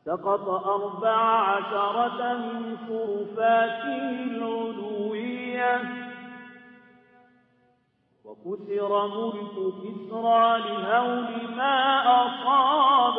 سقط 14 من شرفاته العلوية وكسر ملك كسرى لهول ما أصابه